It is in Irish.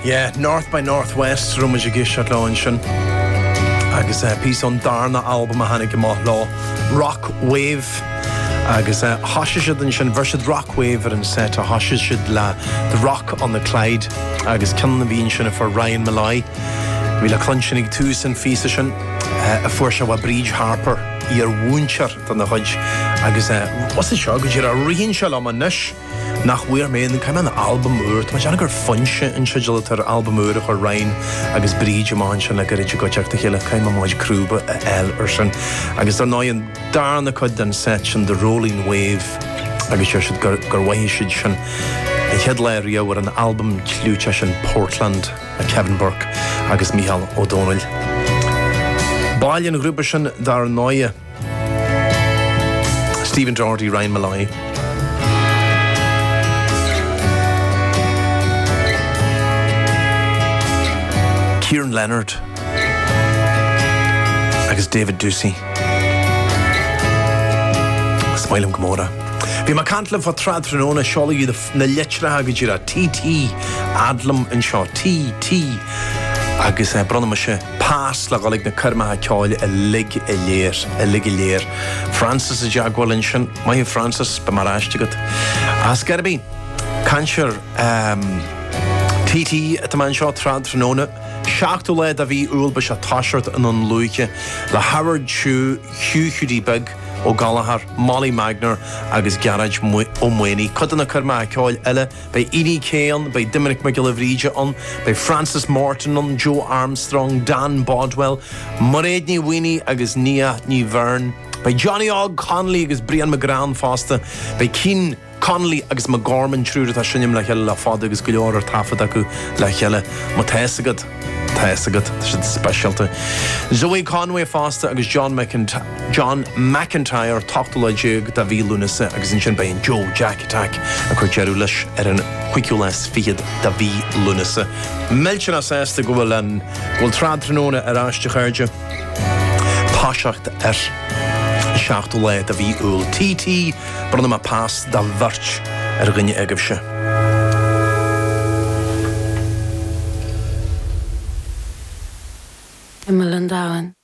Yeah, North by Northwest Rumaige Gishat Launchen. Agus piece on Darna album a hannig gemacht lá Rock Wave. Agus hashisid in sin versid Rock Wave and set a hashisid la the Rock on the Clyde. Agus can the bean sin for Ryan Malloy. We la clunchinig twos and feasisin a forsha wa Bridge Harper ear wouncher than the hodge. Agus what's the show? Because you're a rein shalom and nish. Nach weir me and kind of album urt, maar janiger funche in schedule ter album urt or Ryan, agus Bridge manchen like a rich go check the hele kind of much krube el ursen. Agus der neuen darn could then section the Rolling Wave. Agus you should go way should schon. A headline were an album clutch in Portland, Kevin Burke, agus Michael O'Donnell. Ballion Ruberson dar neue Stephen Doherty, Ryan Malloy. Kieran Leonard agus David Ducey Smailum Gomorrah Bhí má cantlam fa trad frenóna seolaí na leitra agus gira TT Adlam in seo TT agus bronna se pás le galig na curma ceáil a lig i léir Francis a Jaguar in sin mai Francis be mar aiste as Gerby cancer TT at the man seo trad frenóna Seachtú le a bhí úlba se táisirt an luige le Howard Chu, Hugh Hudibig ó Galahar, Molly Magner agus Garage O'Mweny. Cudan na curma ceáil eile by Edie Cahan, by Dominic McGillivray on, by Francis Morton on, Joe Armstrong, Dan Bodwell, Mairead ní Winnie agus Nia ní Vern, by Johnny Og Connolly agus Brian McGran Foster, by Keen Connolly agus McGorman Trúr a sinnim le heile le fád agus go leor tafad acu le heile má teisagad should specialty. Zoe Conway Foster agus John McIntyre talked le jig da bhí Lunasa agus in sin bain Joe Jack Attack a chuir jeú leis an cuiiciúlas fiad da bhí Lunasa. Melchin as ésta go bhfuil trad tróna aiste chuirde páiseacht seachtú le da bhí úl TT bronna má pás da bhirt rinne agah se. Emma Landawan.